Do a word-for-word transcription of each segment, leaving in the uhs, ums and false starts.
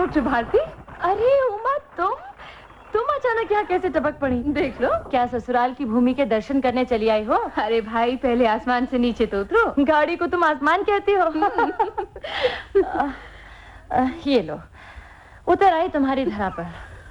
Doctor Bharti. अरे उमा, तुम तुम अचानक यहाँ कैसे टपक पड़ी? देख लो, क्या ससुराल की भूमि के दर्शन करने चली आई हो? अरे भाई, पहले आसमान से नीचे तो उतरो। गाड़ी को तुम आसमान कहती हो? आ, आ, ये लो, उतर आई तुम्हारी धरा पर।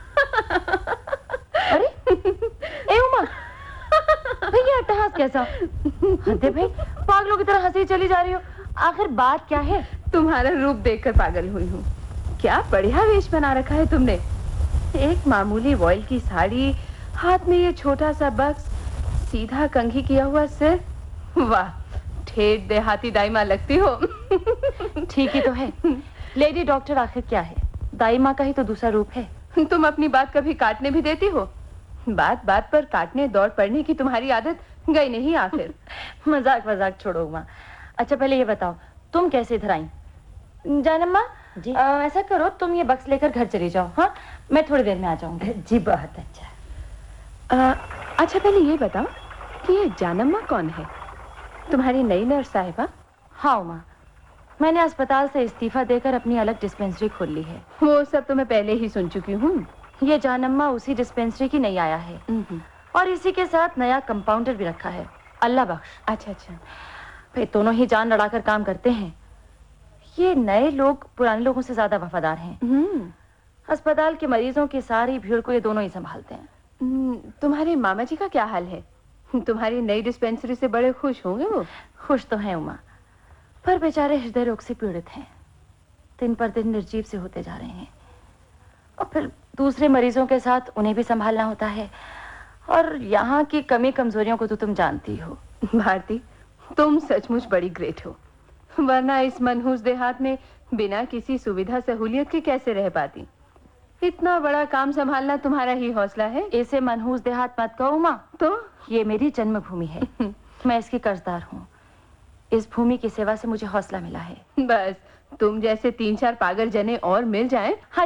अरे ए उमा, भैया अट्टहास कैसा? हद है भाई, पागलों की तरह हंसी चली जा रही हो। आखिर बात क्या है? तुम्हारा रूप देखकर पागल हुई हूँ। क्या बढ़िया वेश बना रखा है तुमने। एक मामूली वॉयल की साड़ी, हाथ में ये छोटा सा बक्स, सीधा कंघी किया हुआ सिर। वाह, ठेठ देहाती दाई माँ लगती हो। ठीक ही तो है। लेडी डॉक्टर आखिर क्या है? दाई माँ का ही तो दूसरा रूप है। तुम अपनी बात कभी काटने भी देती हो? बात बात पर काटने दौड़ पड़ने की तुम्हारी आदत गई नहीं आखिर। मजाक मजाक छोड़ो उमा। अच्छा पहले ये बताओ, तुम कैसे इधर आई? जानम्मा जी, आ, ऐसा करो, तुम ये बक्स लेकर घर चली जाओ। हाँ, मैं थोड़ी देर में आ जाऊंगी। जी बहुत अच्छा। आ, अच्छा पहले ये बताओ कि ये जानम्मा कौन है? तुम्हारी नई नर्स साहिबा? हाँ उमा, मैंने अस्पताल से इस्तीफा देकर अपनी अलग डिस्पेंसरी खोल ली है। वो सब तो मैं पहले ही सुन चुकी हूँ। ये जानम्मा उसी डिस्पेंसरी की नई आया है और इसी के साथ नया कंपाउंडर भी रखा है, अल्लाह बख्श। अच्छा अच्छा। भाई दोनों ही जान लड़ाकर काम करते हैं। ये नए लोग पुराने लोगों से ज्यादा वफादार हैं। अस्पताल के मरीजों की सारी भीड़ को ये दोनों ही संभालते हैं। तुम्हारे मामा जी का क्या हाल है? तुम्हारी नई डिस्पेंसरी से बड़े खुश होंगे वो। खुश तो हैं उमा, पर बेचारे हृदय रोग से पीड़ित हैं। दिन पर दिन निर्जीव से होते जा रहे हैं और फिर दूसरे मरीजों के साथ उन्हें भी संभालना होता है। और यहाँ की कमी कमजोरियों को तो तुम जानती हो। भारती, तुम सचमुच बड़ी ग्रेट हो, वरना इस मनहूस देहात में बिना किसी सुविधा सहूलियत के कैसे रह पाती। इतना बड़ा काम संभालना तुम्हारा ही हौसला है। इसे मनहूस देहात मत कहो उमा। तो ये मेरी जन्मभूमि है। मैं इसकी कर्जदार हूँ। इस भूमि की सेवा से मुझे हौसला मिला है। बस तुम जैसे तीन चार पागल जने और मिल जाएं,